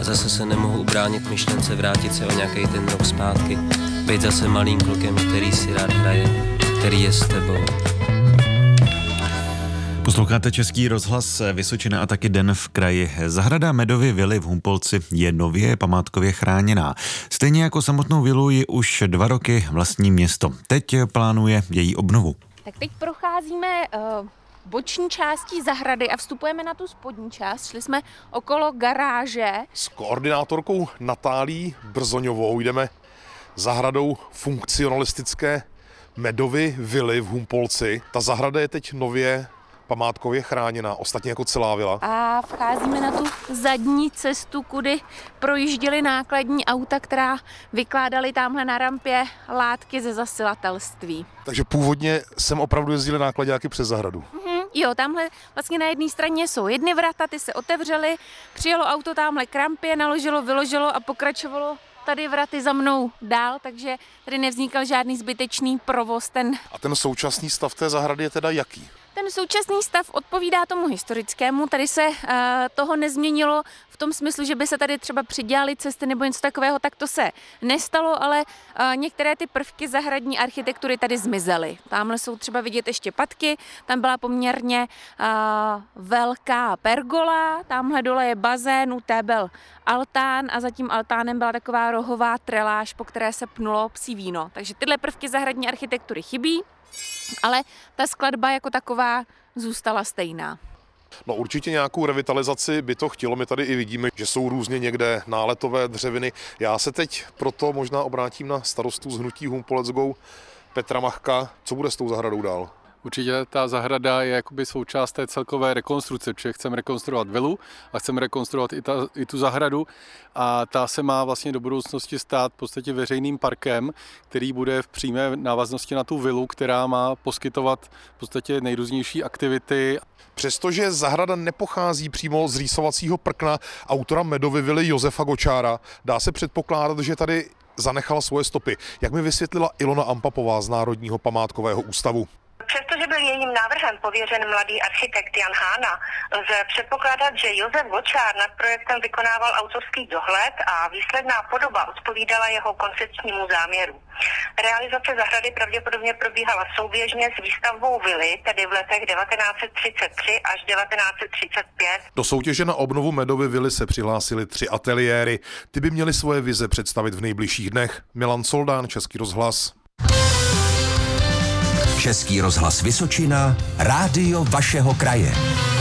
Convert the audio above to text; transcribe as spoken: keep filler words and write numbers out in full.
a zase se nemohu ubránit myšlence vrátit se o nějaký ten rok zpátky, být zase malým klukem, který si rád hraje, který je s tebou. Posloucháte Český rozhlas Vysočina a taky Den v kraji. Zahrada Medovy vily v Humpolci je nově památkově chráněná. Stejně jako samotnou vilu ji už dva roky vlastní město. Teď plánuje její obnovu. Tak teď procházíme uh, boční částí zahrady a vstupujeme na tu spodní část. Šli jsme okolo garáže. S koordinátorkou Natálí Brzoňovou jdeme zahradou funkcionalistické Medovy vily v Humpolci. Ta zahrada je teď nově památkově chráněná, ostatně jako celá vila. A vcházíme na tu zadní cestu, kudy projížděly nákladní auta, která vykládaly tamhle na rampě látky ze zasilatelství. Takže původně sem opravdu jezdili nákladáky přes zahradu. Mhm, jo, tamhle vlastně na jedné straně jsou jedny vrata, ty se otevřely, přijelo auto tamhle k rampě, naložilo, vyložilo a pokračovalo tady vraty za mnou dál, takže tady nevznikal žádný zbytečný provoz. Ten... A ten současný stav té zahrady je teda jaký? Ten současný stav odpovídá tomu historickému, tady se uh, toho nezměnilo v tom smyslu, že by se tady třeba přidělaly cesty nebo něco takového, tak to se nestalo, ale uh, některé ty prvky zahradní architektury tady zmizely. Tamhle jsou třeba vidět ještě patky, tam byla poměrně uh, velká pergola, tamhle dole je bazén, u té byl altán a za tím altánem byla taková rohová treláž, po které se pnulo psí víno. Takže tyhle prvky zahradní architektury chybí. Ale ta skladba jako taková zůstala stejná. No určitě nějakou revitalizaci by to chtělo, my tady i vidíme, že jsou různě někde náletové dřeviny. Já se teď proto možná obrátím na starostu z hnutí Humpolec-Go Petra Machka. Co bude s tou zahradou dál? Určitě ta zahrada je jakoby součást té celkové rekonstrukce, protože chceme rekonstruovat vilu a chceme rekonstruovat i, ta, i tu zahradu a ta se má vlastně do budoucnosti stát v podstatě veřejným parkem, který bude v přímé návaznosti na tu vilu, která má poskytovat v podstatě nejrůznější aktivity. Přestože zahrada nepochází přímo z rýsovacího prkna autora Medovy vily Josefa Gočára, dá se předpokládat, že tady zanechal svoje stopy. Jak mi vysvětlila Ilona Ampapová z Národního památkového ústavu. Přestože byl jejím návrhem pověřen mladý architekt Jan Hána, lze předpokládat, že Josef Gočár nad projektem vykonával autorský dohled a výsledná podoba odpovídala jeho koncepčnímu záměru. Realizace zahrady pravděpodobně probíhala souběžně s výstavbou vily, tedy v letech devatenáct set třicet tři až devatenáct set třicet pět. Do soutěže na obnovu Medovy vily se přihlásily tři ateliéry. Ty by měly svoje vize představit v nejbližších dnech. Milan Soldán, Český rozhlas. Český rozhlas Vysočina, rádio vašeho kraje.